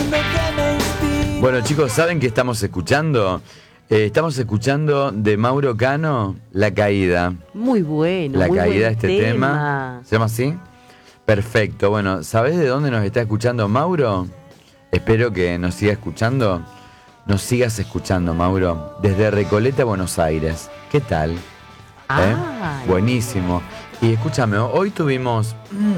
Bueno, chicos, ¿saben qué estamos escuchando? Estamos escuchando de Mauro Cano, La Caída. Muy bueno, La muy Caída, buen este tema. ¿Se llama así? Perfecto. Bueno, ¿sabés de dónde nos está escuchando Mauro? Espero que nos siga escuchando. Nos sigas escuchando, Mauro, desde Recoleta, Buenos Aires. ¿Qué tal? Buenísimo. Y escúchame, hoy tuvimos...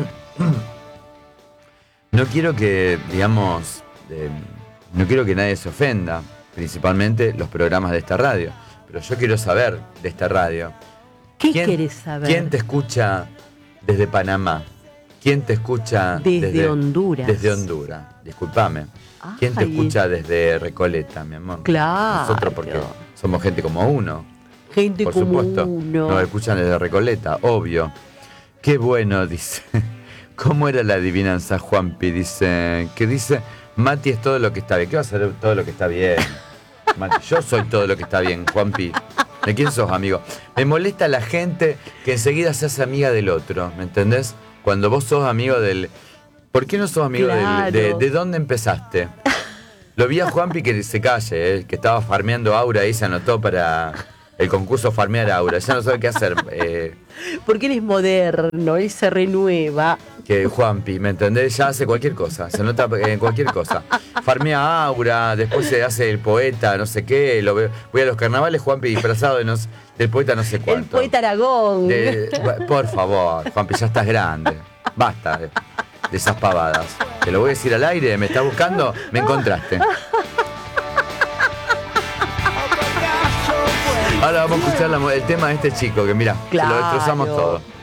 No quiero que, digamos, no quiero que nadie se ofenda, principalmente los programas de esta radio, pero yo quiero saber de esta radio. ¿Qué querés saber? ¿Quién te escucha desde Panamá? ¿Quién te escucha desde Honduras? Desde Honduras, discúlpame. ¿Quién te escucha desde Recoleta, mi amor? Claro. Nosotros porque somos gente como uno. Gente por como supuesto, uno. Nos escuchan desde Recoleta, obvio. Qué bueno, dice. ¿Cómo era la adivinanza, Juanpi? Dice, que dice, Mati es todo lo que está bien. ¿Qué va a ser todo lo que está bien? Mati, yo soy todo lo que está bien, Juanpi. ¿De quién sos, amigo? Me molesta la gente que enseguida se hace amiga del otro, ¿me entendés? Cuando vos sos amigo del... ¿Por qué no sos amigo de dónde empezaste? Lo vi a Juanpi que se calle, que estaba farmeando Aura y se anotó para el concurso Farmear Aura. Ya no sabe qué hacer. Porque él es moderno, él se renueva. Que Juanpi, ¿me entendés? Ya hace cualquier cosa, se nota en cualquier cosa. Farmea Aura, después se hace el poeta, no sé qué. Voy a los carnavales, Juanpi disfrazado del poeta no sé cuánto. El poeta Aragón. Por favor, Juanpi, ya estás grande. Basta de esas pavadas. Te lo voy a decir al aire, me estás buscando, me encontraste. Ahora vamos a escuchar el tema de este chico, que mira, lo destrozamos todo.